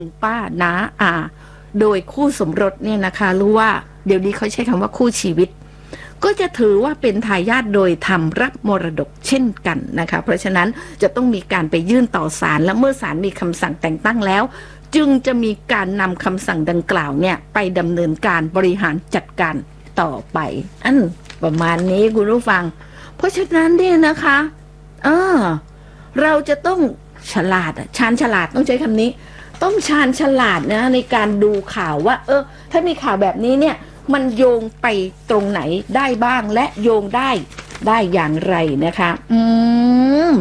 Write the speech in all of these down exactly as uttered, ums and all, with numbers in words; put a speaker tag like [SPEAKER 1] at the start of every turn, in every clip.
[SPEAKER 1] ป้าน้าอาโดยคู่สมรสเนี่ยนะคะรู้ว่าเดี๋ยวนี้เขาใช้คำว่าคู่ชีวิตก็จะถือว่าเป็นทายาทโดยธรรมรับมรดกเช่นกันนะคะเพราะฉะนั้นจะต้องมีการไปยื่นต่อศาลและเมื่อศาลมีคำสั่งแต่งตั้งแล้วจึงจะมีการนำคำสั่งดังกล่าวเนี่ยไปดำเนินการบริหารจัดการต่อไปอันประมาณนี้คุณผู้ฟังเพราะฉะนั้นเนี่ยนะคะเออเราจะต้องฉลาดชาญฉลาดต้องใช้คำนี้ต้องชาญฉลาดนะในการดูข่าวว่าเออถ้ามีข่าวแบบนี้เนี่ยมันโยงไปตรงไหนได้บ้างและโยงได้ได้อย่างไรนะคะอืม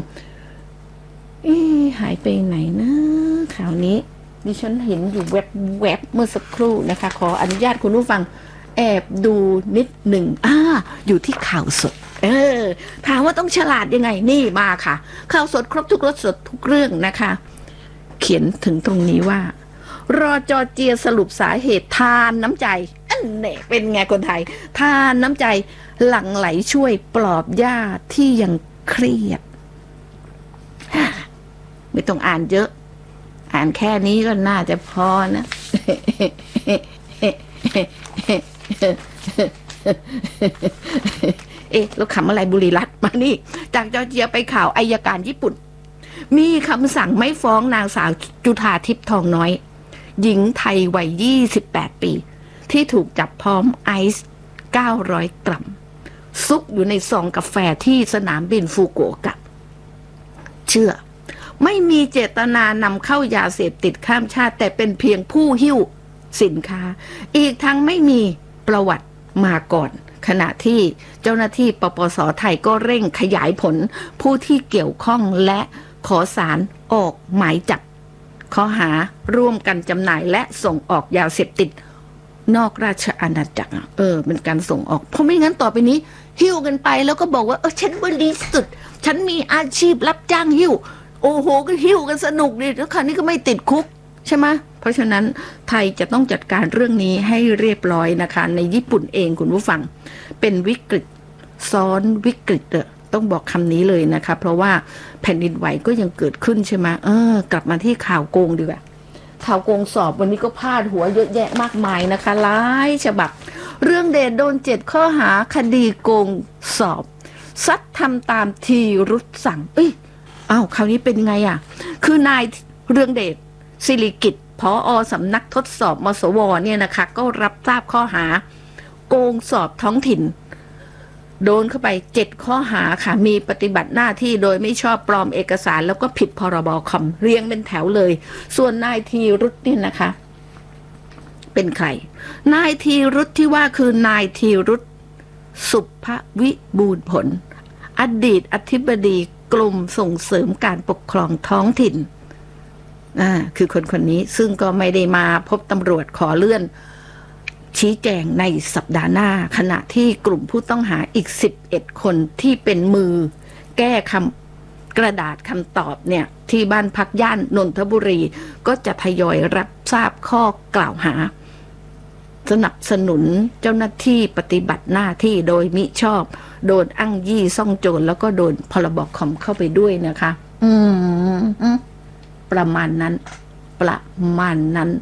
[SPEAKER 1] หายไปไหนนะข่าวนี้ดิฉันเห็นอยู่แวบแวบเมื่อสักครู่นะคะขออนุญาตคุณผู้ฟังแอบดูนิดหนึ่งอ่าอยู่ที่ข่าวสดเออถามว่าต้องฉลาดยังไงนี่มาค่ะข่าวสดครบทุกรสสดทุกเรื่องนะคะเขียนถึงตรงนี้ว่ารอจอเจียสรุปสาเหตุทานน้ำใจอันเน่เป็นไงคนไทยทานน้ำใจหลั่งไหลช่วยปลอบญาติที่ยังเครียดไม่ต้องอ่านเยอะอ่านแค่นี้ก็น่าจะพอนะเอ๊ะแล้วขำอะไรบุรีรัตน์มานี่จากจอร์เจียไปข่าวอัยการญี่ปุ่นมีคำสั่งไม่ฟ้องนางสาวจุฑาทิพย์ทองน้อยหญิงไทยวัยยี่สิบแปดปีที่ถูกจับพร้อมไอซ์เก้าร้อยกรัมซุกอยู่ในซองกาแฟที่สนามบินฟุกุโอกะเชื่อไม่มีเจตนานำเข้ายาเสพติดข้ามชาติแต่เป็นเพียงผู้หิ้วสินค้าอีกทั้งไม่มีประวัติมาก่อนขณะที่เจ้าหน้าที่ปปส.ไทยก็เร่งขยายผลผู้ที่เกี่ยวข้องและขอศาลออกหมายจับข้อหาร่วมกันจำหน่ายและส่งออกยาเสพติดนอกราชอาณาจักรเออเป็นการส่งออกเพราะไม่งั้นต่อไปนี้หิ้วกันไปแล้วก็บอกว่าเออฉันบริสุทธิ์ฉันมีอาชีพรับจ้างหิ้วโอ้โหก็หิ้วกันสนุกดิแล้วคราวนี้ก็ไม่ติดคุกใช่ไหมเพราะฉะนั้นไทยจะต้องจัดการเรื่องนี้ให้เรียบร้อยนะคะในญี่ปุ่นเองคุณผู้ฟังเป็นวิกฤตซ้อนวิกฤตต้องบอกคำนี้เลยนะคะเพราะว่าแผ่นดินไหวก็ยังเกิดขึ้นใช่ไหมเออกลับมาที่ข่าวโกงดีกว่าข่าวโกงสอบวันนี้ก็พาดหัวเยอะแยะมากมายนะคะหลายฉบับเรื่องเดชโดนเจ็ดข้อหาคดีโกงสอบซัดทำตามทีรุษสั่งเอ้ยอ้าวคราวนี้เป็นไงอ่ะคือนายเรืองเดชศิริกิจผอ.สำนักทดสอบมสวเนี่ยนะคะก็รับทราบข้อหาโกงสอบท้องถิ่นโดนเข้าไปเจ็ดข้อหาค่ะมีปฏิบัติหน้าที่โดยไม่ชอบปลอมเอกสารแล้วก็ผิดพรบคอมเรียงเป็นแถวเลยส่วนนายธีรุธเนี่ยนะคะเป็นใครนายธีรุธที่ว่าคือนายธีรุธสุภวิบูลย์ผลอดีตอธิบดีกรมส่งเสริมการปกครองท้องถิ่นอ่าคือคนคนนี้ซึ่งก็ไม่ได้มาพบตำรวจขอเลื่อนชี้แจงในสัปดาห์หน้าขณะที่กลุ่มผู้ต้องหาอีกสิบเอ็ดคนที่เป็นมือแก้คำกระดาษคำตอบเนี่ยที่บ้านพักย่านนนทบุรีก็จะทยอยรับทราบข้อกล่าวหาสนับสนุนเจ้าหน้าที่ปฏิบัติหน้าที่โดยมิชอบโดนอ้างยี่ซ่องโจรแล้วก็โดนพรบคอมเข้าไปด้วยนะคะอืมประมาณนั้นประมาณนั้น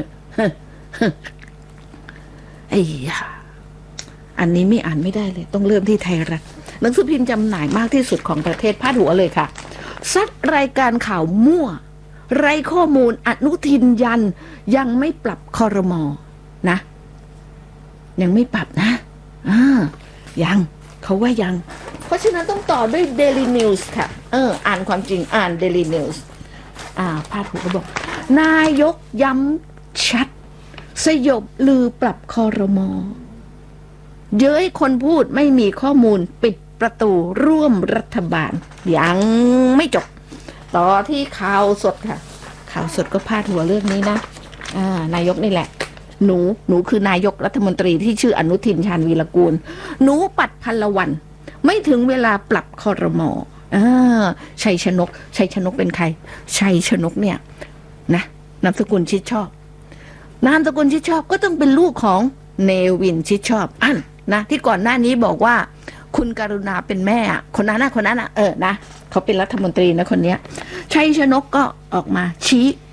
[SPEAKER 1] ไอ้ยาอันนี้ไม่อ่านไม่ได้เลยต้องเริ่มที่ไทยรัฐหนังสือพิมพ์จำหน่ายมากที่สุดของประเทศพาดหัวเลยค่ะซัดรายการข่าวมั่วไร้ข้อมูลอนุทินยันยังไม่ปรับครม.นะยังไม่ปรับนะอ่ายังเขาว่ายังเพราะฉะนั้นต้องต่อด้วย Daily News ค่ะเอออ่านความจริงอ่าน Daily News อ่าพาดหัวเขาบอกนายกย้ำชัดสยบลือปรับครม.เย้ยคนพูดไม่มีข้อมูลปิดประตูร่วมรัฐบาลยังไม่จบต่อที่ข่าวสดค่ะข่าวสดก็พาดหัวเรื่องนี้นะอ่านายกนี่แหละหนูหนูคือนายกรัฐมนตรีที่ชื่ออนุทินชาญวีรกูลหนูปัดพันละวันไม่ถึงเวลาปรับครม.อ่าชัยชนกชัยชนกเป็นใครชัยชนกเนี่ยนะนามสกุลชิดชอบนามสกุลชิดชอบก็ต้องเป็นลูกของเนวินชิดชอบอันนะที่ก่อนหน้านี้บอกว่าคุณกรุณาเป็นแม่คนนั้นนะคนนั้นนะเออนะเขาเป็นรัฐมนตรีนะคนเนี้ยชัยชนกก็ออกมาชี้